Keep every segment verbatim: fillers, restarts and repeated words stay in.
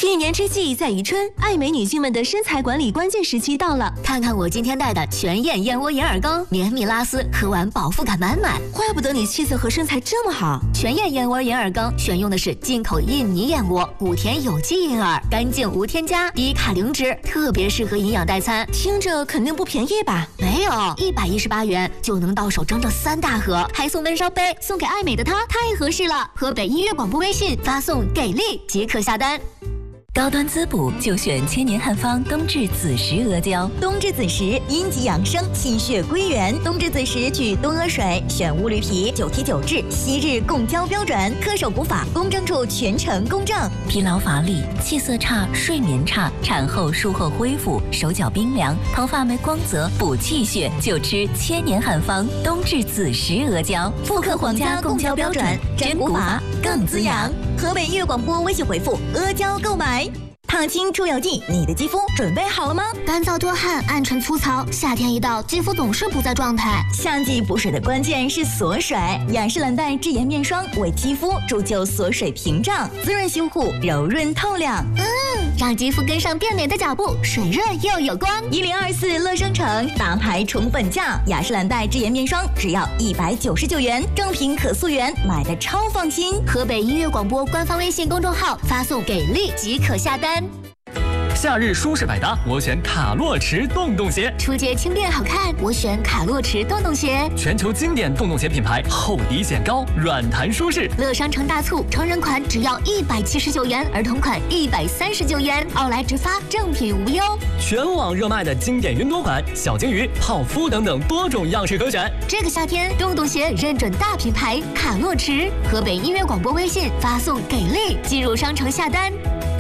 一年之计在于春，爱美女性们的身材管理关键时期到了。 看看我今天带的全燕燕窝银耳羹，绵密拉丝，喝完饱腹感满满。 怪不得你气色和身材这么好。 全燕燕窝银耳羹选用的是进口印尼燕窝，谷田有机银耳，干净无添加，低卡零脂，特别适合营养代餐。 听着肯定不便宜吧？ 没有，一百一十八元就能到手整整三大盒，还送温烧杯，送给爱美的她太合适了。河北音乐广播微信发送给力即可下单。 高端滋补就选千年汉方冬至子时阿胶。 冬至子时，阴极养生，气血归元。冬至子时取冬阿水，选乌驴皮，九提九制，昔日供胶标准，恪守古法，公证处全程公证。 疲劳乏力、气色差、睡眠差，产后术后恢复，手脚冰凉，头发没光泽，补气血就吃千年汉方冬至子时阿胶， 复刻皇家供胶标准，真古法更滋养。河北音乐广播微信回复阿胶购买。烫青出油剂，你的肌肤准备好了吗？ 干燥多汗、暗沉粗糙，夏天一到，肌肤总是不在状态。 夏季补水的关键是锁水，雅诗兰黛智妍面霜为肌肤铸就锁水屏障，滋润修护，柔润透亮。 嗯，让肌肤跟上变美的脚步，水润又有光。 一零二四乐商城大牌宠本价，雅诗兰黛智妍面霜只要一百九十九元，正品可溯源，买的超放心。 河北音乐广播官方微信公众号发送给力即可下单。 夏日舒适百搭，我选卡洛驰洞洞鞋。 出街轻便好看，我选卡洛驰洞洞鞋。 全球经典洞洞鞋品牌，厚底显高，软弹舒适。 乐商城大促，成人款只要一百七十九元，儿童款一百三十九元，奥莱直发，正品无忧。 全网热卖的经典云朵款、小金鱼、泡芙等等多种样式可选。 这个夏天，洞洞鞋认准大品牌卡洛驰。河北音乐广播微信发送给力，进入商城下单。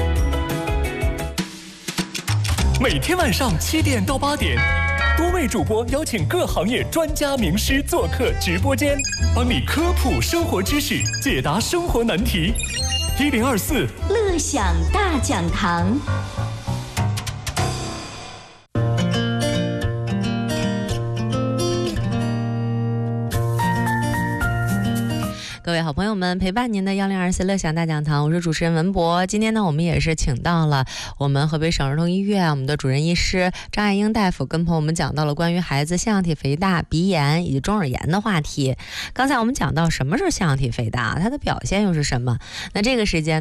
每天晚上七点到八点，多位主播邀请各行业专家名师做客直播间，帮你科普生活知识，解答生活难题。一零二四乐享大讲堂。 各位好朋友们，陪伴您的幺零二四乐享大讲堂，我是主持人文博。今天呢，我们也是请到了我们河北省儿童医院我们的主任医师张爱英大夫，跟朋友们讲到了关于孩子腺样体肥大、鼻炎以及中耳炎的话题。刚才我们讲到什么是腺样体肥大，它的表现又是什么？那这个时间